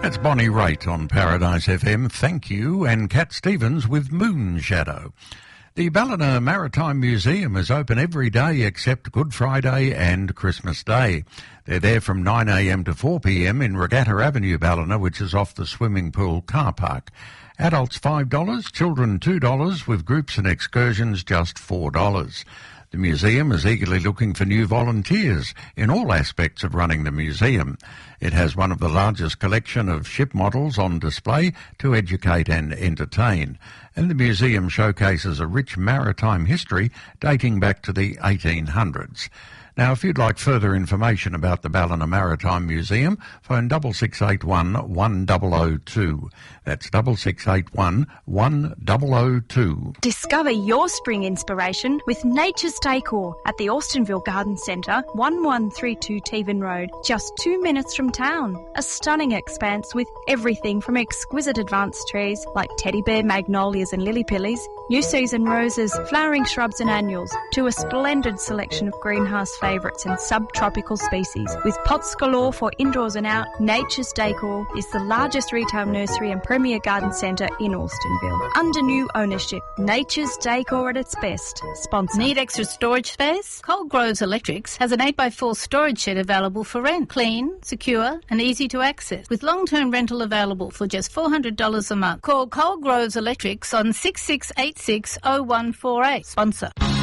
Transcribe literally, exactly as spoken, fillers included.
That's Bonnie Raitt on Paradise F M. Thank you. And Cat Stevens with Moon Shadow. The Ballina Maritime Museum is open every day except Good Friday and Christmas Day. They're there from nine a m to four p m in Regatta Avenue, Ballina, which is off the swimming pool car park. Adults five dollars, children two dollars, with groups and excursions just four dollars. The museum is eagerly looking for new volunteers in all aspects of running the museum. It has one of the largest collection of ship models on display to educate and entertain. And the museum showcases a rich maritime history dating back to the eighteen hundreds. Now, if you'd like further information about the Ballina Maritime Museum, phone six six eight one, one zero zero two. That's six six eight one, one zero zero two. Discover your spring inspiration with Nature's Decor at the Austinville Garden Centre, one one three two Tevan Road, just two minutes from town. A stunning expanse with everything from exquisite advanced trees like teddy bear, magnolias and lily pillies, new season roses, flowering shrubs and annuals, to a splendid selection of greenhouse favourites and subtropical species. With pots galore for indoors and out, Nature's Decor is the largest retail nursery and premier garden centre in Austinville. Under new ownership, Nature's Decor at its best. Sponsor. Need extra storage space? Cold Groves Electrics has an eight by four storage shed available for rent. Clean, secure and easy to access, with long-term rental available for just four hundred dollars a month. Call Cold Groves Electrics on six six eight six oh one four eight. Sponsor.